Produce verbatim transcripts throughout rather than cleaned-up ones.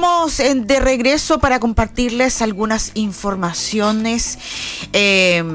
estamos en, de regreso para compartirles algunas informaciones. Eh,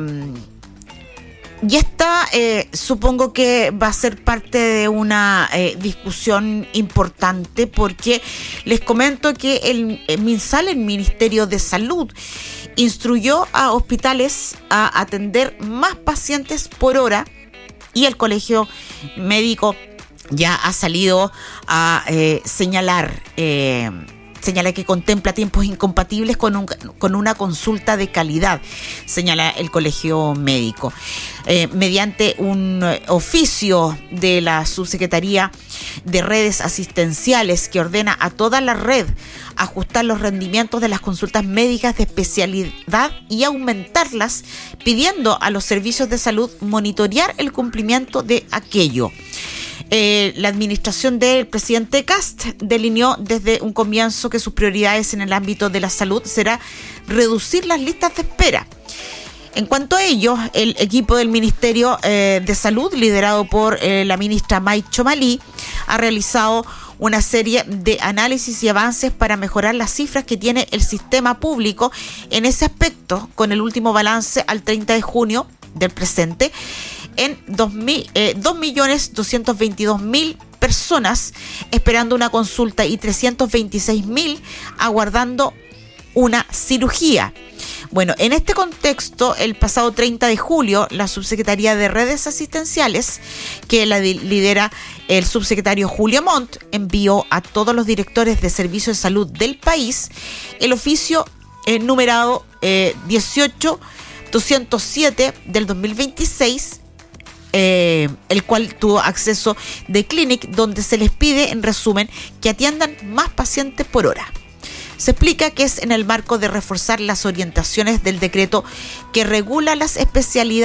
y esta eh, supongo que va a ser parte de una eh, discusión importante, porque les comento que el, el MinSal, el Ministerio de Salud, instruyó a hospitales a atender más pacientes por hora, y el Colegio Médico ya ha salido a eh, señalar, eh, señala que contempla tiempos incompatibles con, un, con una consulta de calidad, señala el Colegio Médico. Eh, mediante un oficio de la Subsecretaría de Redes Asistenciales que ordena a toda la red ajustar los rendimientos de las consultas médicas de especialidad y aumentarlas, pidiendo a los servicios de salud monitorear el cumplimiento de aquello. Eh, la administración del presidente Kast delineó desde un comienzo que sus prioridades en el ámbito de la salud será reducir las listas de espera. En cuanto a ello, el equipo del Ministerio eh, de Salud, liderado por eh, la ministra May Chomalí, ha realizado una serie de análisis y avances para mejorar las cifras que tiene el sistema público en ese aspecto, con el último balance al treinta de junio del presente, en dos millones doscientos veintidós mil personas esperando una consulta y trescientos veintiséis mil aguardando una cirugía. Bueno, en este contexto, el pasado treinta de julio, la Subsecretaría de Redes Asistenciales, que la lidera el subsecretario Julio Montt, envió a todos los directores de servicios de salud del país el oficio eh, numerado eh, dieciocho doscientos siete del dos mil veintiséis, Eh, el cual tuvo acceso de Clinic, donde se les pide, en resumen, que atiendan más pacientes por hora. Se explica que es en el marco de reforzar las orientaciones del decreto que regula las especialidades